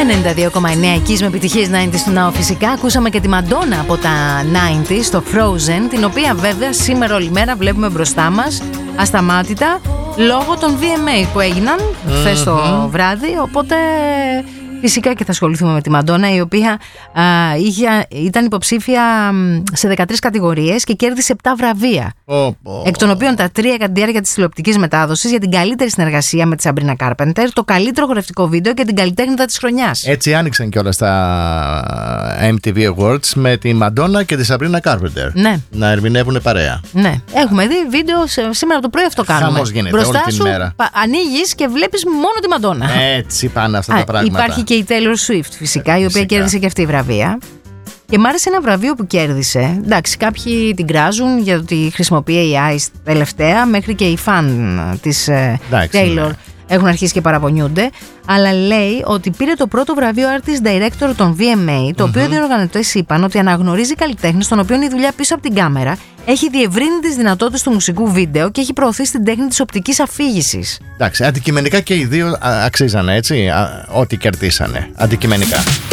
92,9 εκεί με επιτυχίες 90's του Now φυσικά. Ακούσαμε και τη Μαντόνα από τα 90's, το Frozen, την οποία βέβαια σήμερα όλη μέρα βλέπουμε μπροστά μας ασταμάτητα λόγω των VMA που έγιναν χθες το βράδυ, οπότε φυσικά και θα ασχοληθούμε με τη Μαντόνα, η οποία ήταν υποψήφια σε 13 κατηγορίες και κέρδισε 7 βραβεία. Εκ των οποίων τα 3 κατά τη διάρκεια της τηλεοπτικής μετάδοσης για την καλύτερη συνεργασία με τη Σαμπρίνα Κάρπεντερ, το καλύτερο χορευτικό βίντεο και την καλλιτέχνητα της χρονιάς. Έτσι άνοιξαν κιόλας τα MTV Awards με τη Μαντόνα και τη Σαμπρίνα Κάρπεντερ. Ναι. Να ερμηνεύουν παρέα. Ναι. Έχουμε δει βίντεο σήμερα το πρωί, αυτό κάνουμε. Χαμός γίνεται μπροστά όλη την μέρα. Ανοίγεις και βλέπεις μόνο τη Μαντόνα. Έτσι πάνε αυτά τα πράγματα. Υπάρχει και η Taylor Swift φυσικά, η οποία κέρδισε και αυτή η βραβεία. Και μ' άρεσε ένα βραβείο που κέρδισε. Εντάξει, κάποιοι την κράζουν για το ότι χρησιμοποιεί AI τελευταία, μέχρι και οι φαν της Taylor έχουν αρχίσει και παραπονιούνται. Αλλά λέει ότι πήρε το πρώτο βραβείο Artist Director των VMA, το οποίο οι διοργανωτές είπαν ότι αναγνωρίζει καλλιτέχνες, των οποίων η δουλειά πίσω από την κάμερα έχει διευρύνει τις δυνατότητες του μουσικού βίντεο και έχει προωθήσει την τέχνη της οπτικής αφήγησης. Εντάξει, αντικειμενικά και οι δύο αξίζανε, έτσι, ό,τι κερδίσανε. Αντικειμενικά.